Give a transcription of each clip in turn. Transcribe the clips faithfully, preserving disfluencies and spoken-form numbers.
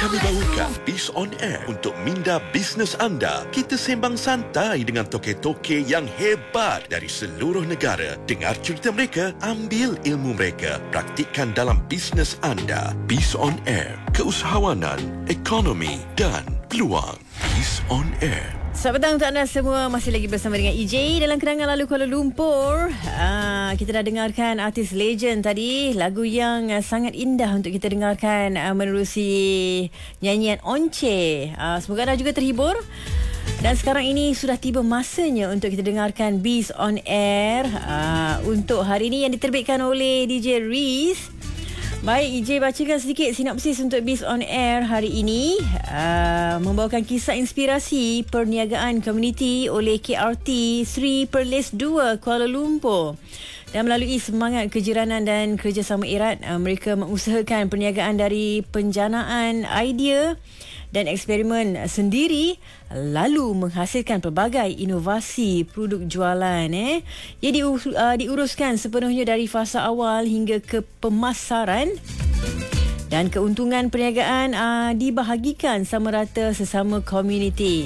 Kami bawakan Biz on Air untuk minda bisnes anda. Kita sembang santai dengan toke-toke yang hebat dari seluruh negara. Dengar cerita mereka, ambil ilmu mereka, praktikkan dalam bisnes anda. Biz on Air, keusahawanan, ekonomi dan peluang. Biz on Air. Selamat petang untuk anda semua. Masih lagi bersama dengan E J dalam Kenangan Lalu Kuala Lumpur. uh, Kita dah dengarkan artis legend tadi. Lagu yang uh, sangat indah untuk kita dengarkan uh, menerusi nyanyian Once. uh, Semoga anda juga terhibur. Dan sekarang ini sudah tiba masanya untuk kita dengarkan Biz on Air uh, untuk hari ini yang diterbitkan oleh D J Riz. Baik, E J bacakan sedikit sinopsis untuk Biz on Air hari ini. Uh, membawakan kisah inspirasi perniagaan komuniti oleh K R T Sri Perlis dua Kuala Lumpur. Dan melalui semangat kejiranan dan kerjasama erat, uh, mereka mengusahakan perniagaan dari penjanaan idea dan eksperimen sendiri, lalu menghasilkan pelbagai inovasi produk jualan. Eh. Ia diur, uh, diuruskan sepenuhnya dari fasa awal hingga ke pemasaran. Dan keuntungan perniagaan uh, dibahagikan sama rata sesama komuniti.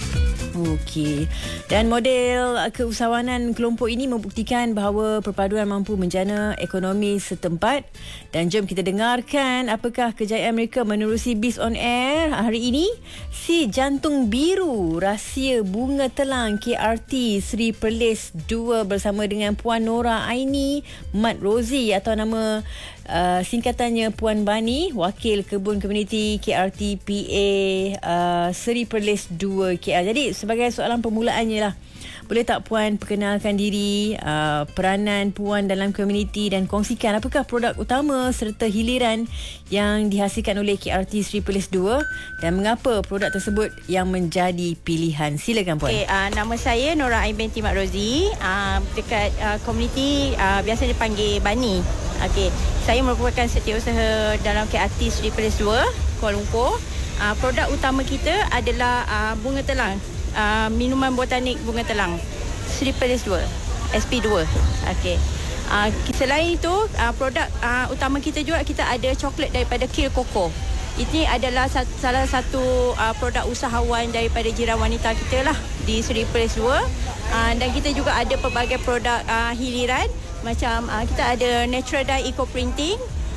Okey. Dan model keusahawanan kelompok ini membuktikan bahawa perpaduan mampu menjana ekonomi setempat. Dan jom kita dengarkan apakah kejayaan mereka menerusi Biz on Air hari ini. Si Jantung Biru, Rahsia Bunga Telang K R T Sri Perlis dua bersama dengan Puan Nora Aini Mat Rozi atau nama Uh, singkatannya Puan Bani, Wakil Kebun Komuniti K R T P A uh, Seri Perlis dua K L. Jadi sebagai soalan permulaannya lah, boleh tak Puan perkenalkan diri, uh, peranan Puan dalam komuniti dan kongsikan apakah produk utama serta hiliran yang dihasilkan oleh K R T Seri Perlis dua dan mengapa produk tersebut yang menjadi pilihan. Silakan Puan. Okay, uh, nama saya Nora Ain binti Mat Rozi. Uh, dekat uh, komuniti uh, biasa dipanggil Bani. Okey, saya merupakan setiausaha dalam K R T Seri Perlis dua Kuala Lumpur. Uh, produk utama kita adalah uh, bunga telang. Uh, minuman botanik bunga telang Seri Perlis dua S P dua. Okey. Uh, selain itu, uh, produk uh, utama kita juga kita ada coklat daripada Kill Coco. Ini adalah sat, salah satu uh, produk usahawan daripada jiran wanita kita lah di Seri Perlis dua. Uh, dan kita juga ada pelbagai produk uh, hiliran. Macam uh, kita ada natural dye eco printing,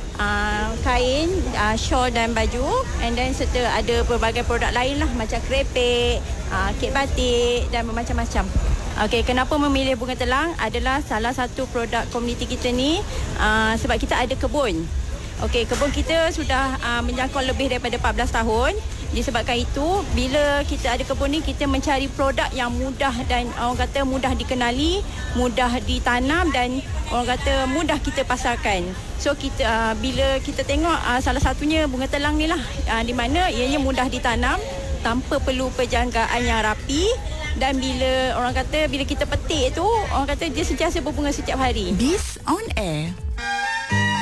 uh, kain, uh, shawl dan baju, and then serta ada pelbagai produk lain lah macam krepek, uh, kek batik dan macam-macam. Okey, kenapa memilih bunga telang adalah salah satu produk komuniti kita ni uh, sebab kita ada kebun. Okey, kebun kita sudah uh, menjangkau lebih daripada empat belas tahun. Disebabkan itu, bila kita ada kebun ni, kita mencari produk yang mudah dan orang kata mudah dikenali, mudah ditanam dan orang kata mudah kita pasarkan. So kita uh, bila kita tengok uh, salah satunya bunga telang ni lah, uh, di mana ianya mudah ditanam tanpa perlu penjangkaan yang rapi. Dan bila orang kata bila kita petik tu, orang kata dia sentiasa berbunga setiap hari. Biz on Air.